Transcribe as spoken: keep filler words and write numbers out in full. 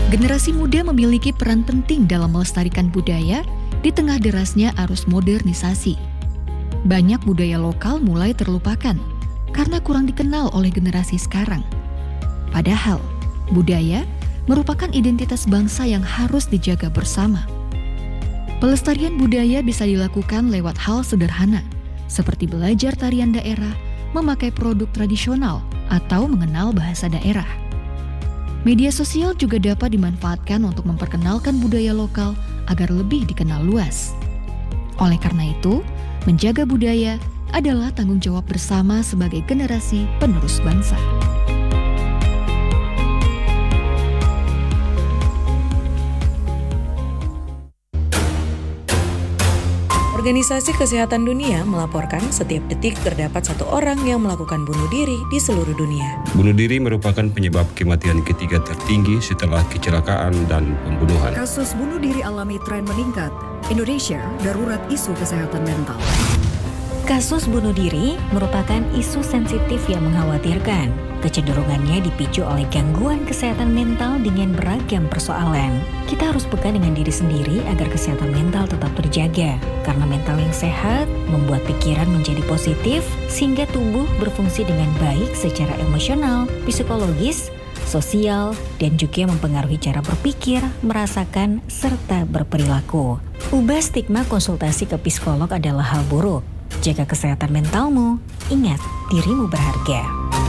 Generasi muda memiliki peran penting dalam melestarikan budaya di tengah derasnya arus modernisasi. Banyak budaya lokal mulai terlupakan karena kurang dikenal oleh generasi sekarang. Padahal, budaya merupakan identitas bangsa yang harus dijaga bersama. Pelestarian budaya bisa dilakukan lewat hal sederhana, seperti belajar tarian daerah, memakai produk tradisional, atau mengenal bahasa daerah. Media sosial juga dapat dimanfaatkan untuk memperkenalkan budaya lokal agar lebih dikenal luas. Oleh karena itu, menjaga budaya adalah tanggung jawab bersama sebagai generasi penerus bangsa. Organisasi Kesehatan Dunia melaporkan setiap detik terdapat satu orang yang melakukan bunuh diri di seluruh dunia. Bunuh diri merupakan penyebab kematian ketiga tertinggi setelah kecelakaan dan pembunuhan. Kasus bunuh diri alami tren meningkat. Indonesia darurat isu kesehatan mental. Kasus bunuh diri merupakan isu sensitif yang mengkhawatirkan. Kecenderungannya dipicu oleh gangguan kesehatan mental dengan beragam persoalan. Kita harus peka dengan diri sendiri agar kesehatan mental tetap terjaga. Karena mental yang sehat membuat pikiran menjadi positif sehingga tubuh berfungsi dengan baik secara emosional, psikologis, sosial, dan juga mempengaruhi cara berpikir, merasakan, serta berperilaku. Ubah stigma konsultasi ke psikolog adalah hal buruk. Jaga kesehatan mentalmu, ingat dirimu berharga.